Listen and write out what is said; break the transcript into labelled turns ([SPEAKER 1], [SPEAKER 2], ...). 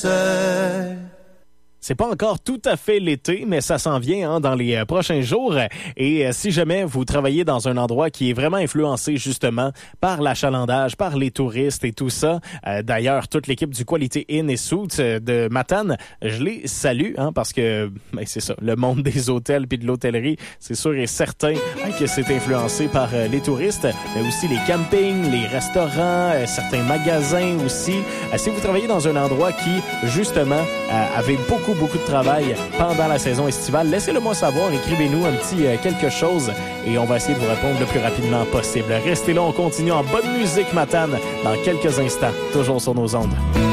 [SPEAKER 1] sais.
[SPEAKER 2] C'est pas encore tout à fait l'été, mais ça s'en vient dans les prochains jours. Et si jamais vous travaillez dans un endroit qui est vraiment influencé justement par l'achalandage, par les touristes et tout ça, d'ailleurs, toute l'équipe du Quality Inn et Suites de Matane, je les salue parce que c'est ça, le monde des hôtels puis de l'hôtellerie, c'est sûr et certain que c'est influencé par les touristes, mais aussi les campings, les restaurants, certains magasins aussi. Si vous travaillez dans un endroit qui, justement, avait beaucoup de travail pendant la saison estivale, laissez-le moi savoir, écrivez-nous un petit quelque chose et on va essayer de vous répondre le plus rapidement possible. Restez là, on continue en bonne musique Matane dans quelques instants, toujours sur nos ondes.